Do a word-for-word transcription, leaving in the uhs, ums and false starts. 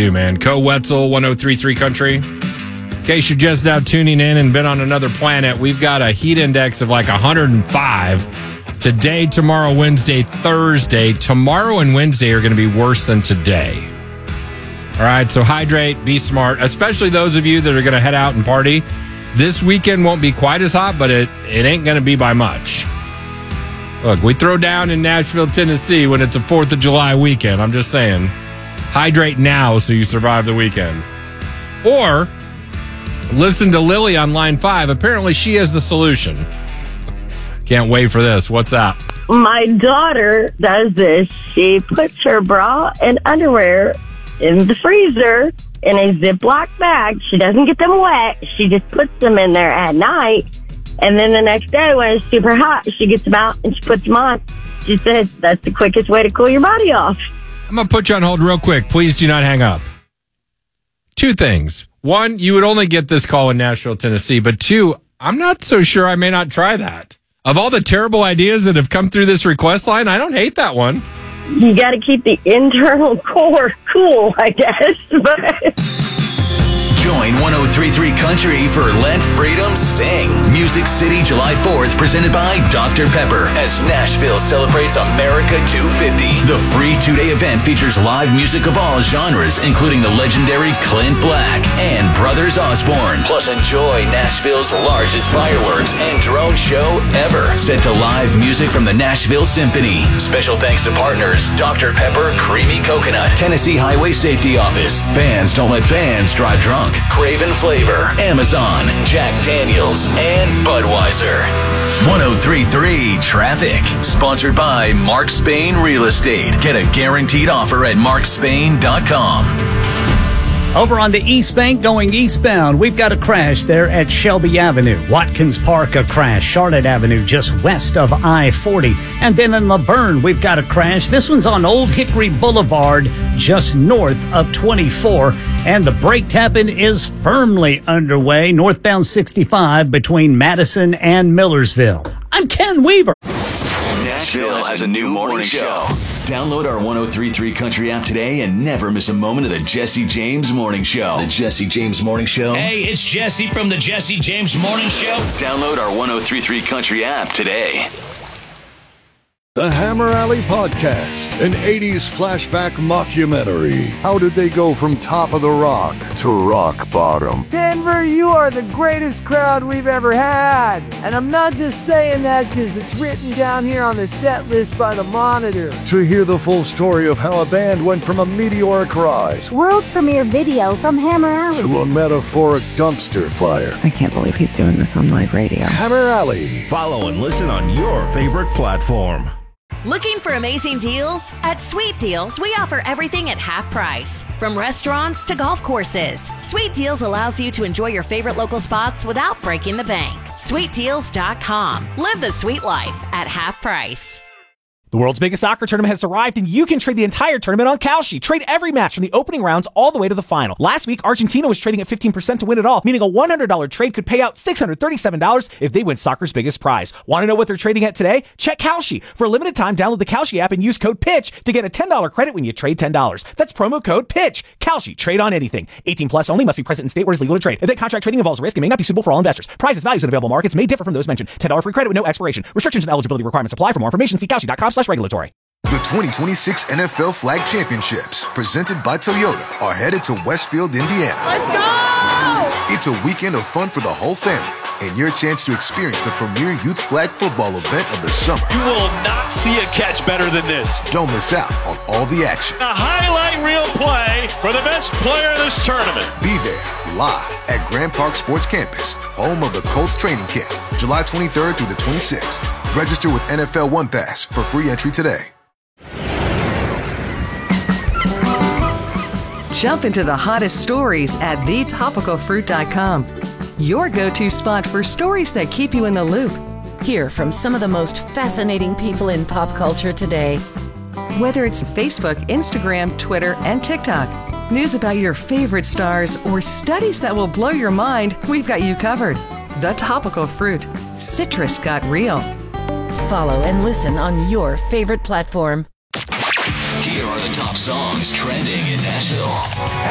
too, man. Co Wetzel, one oh three point three Country. In case you're just now tuning in and been on another planet, we've got a heat index of like one hundred five. Today, tomorrow, Wednesday, Thursday. Tomorrow and Wednesday are going to be worse than today. All right, so hydrate, be smart, especially those of you that are going to head out and party. This weekend won't be quite as hot, but it, it ain't going to be by much. Look, we throw down in Nashville, Tennessee when it's a fourth of July weekend. I'm just saying, hydrate now so you survive the weekend. Or listen to Lily on line five. Apparently, she has the solution. Can't wait for this. What's that? My daughter does this. She puts her bra and underwear in the freezer in a Ziploc bag. She doesn't get them wet. She just puts them in there at night. And then the next day when it's super hot, she gets them out and she puts them on. She says that's the quickest way to cool your body off. I'm going to put you on hold real quick. Please do not hang up. Two things. One, you would only get this call in Nashville, Tennessee. But two, I'm not so sure I may not try that. Of all the terrible ideas that have come through this request line, I don't hate that one. You got to keep the internal core cool, I guess. But join one oh three point three Country for Let Freedom Sing. Music City, July fourth, presented by Doctor Pepper as Nashville celebrates America two fifty. The free two-day event features live music of all genres, including the legendary Clint Black and Brothers Osborne. Plus, enjoy Nashville's largest fireworks and drone show ever, set to live music from the Nashville Symphony. Special thanks to partners Doctor Pepper, Creamy Coconut, Tennessee Highway Safety Office, Fans Don't Let Fans Drive Drunk, Craven Flavor, Amazon, Jack Daniels, and Budweiser. one oh three point three Traffic, sponsored by Mark Spain Real Estate. Get a guaranteed offer at mark spain dot com. Over on the East Bank going eastbound, we've got a crash there at Shelby Avenue. Watkins Park, a crash. Charlotte Avenue, just west of I forty. And then in Laverne, we've got a crash. This one's on Old Hickory Boulevard, just north of twenty-four. And the brake tapping is firmly underway, northbound sixty-five between Madison and Millersville. I'm Ken Weaver. Nashville has a new morning show. Download our one oh three point three Country app today and never miss a moment of the Jesse James Morning Show. The Jesse James Morning Show. Hey, it's Jesse from the Jesse James Morning Show. Download our one oh three point three Country app today. The Hammer Alley Podcast, an eighties flashback mockumentary. How did they go from top of the rock to rock bottom? Denver, you are the greatest crowd we've ever had. And I'm not just saying that because it's written down here on the set list by the Monitor. To hear the full story of how a band went from a meteoric rise, world premiere video from Hammer Alley, to a metaphoric dumpster fire. I can't believe he's doing this on live radio. Hammer Alley. Follow and listen on your favorite platform. Looking for amazing deals? At Sweet Deals, we offer everything at half price. From restaurants to golf courses, Sweet Deals allows you to enjoy your favorite local spots without breaking the bank. sweet deals dot com. Live the sweet life at half price. The world's biggest soccer tournament has arrived, and you can trade the entire tournament on Kalshi. Trade every match from the opening rounds all the way to the final. Last week, Argentina was trading at fifteen percent to win it all, meaning a one hundred dollars trade could pay out six hundred thirty-seven dollars if they win soccer's biggest prize. Want to know what they're trading at today? Check Kalshi. For a limited time, download the Kalshi app and use code PITCH to get a ten dollars credit when you trade ten dollars. That's promo code PITCH. Kalshi. Trade on anything. eighteen plus only. Must be present in state where it's legal to trade. Event contract trading involves risk and may not be suitable for all investors. Prizes, values, and available markets may differ from those mentioned. ten dollars free credit with no expiration. Restrictions and eligibility requirements apply. For more information, see kalshi dot com slash regulatory. The twenty twenty-six N F L Flag Championships, presented by Toyota, are headed to Westfield, Indiana. Let's go! It's a weekend of fun for the whole family, and your chance to experience the premier youth flag football event of the summer. You will not see a catch better than this. Don't miss out on all the action. A highlight reel play for the best player of this tournament. Be there, live at Grand Park Sports Campus, home of the Colts training camp, July twenty-third through the twenty-sixth. Register with N F L One Pass for free entry today. Jump into the hottest stories at the topical fruit dot com. Your go-to spot for stories that keep you in the loop. Hear from some of the most fascinating people in pop culture today. Whether it's Facebook, Instagram, Twitter, and TikTok, news about your favorite stars, or studies that will blow your mind, we've got you covered. The Topical Fruit. Citrus got real. Follow and listen on your favorite platform. Here are the top songs trending in Nashville.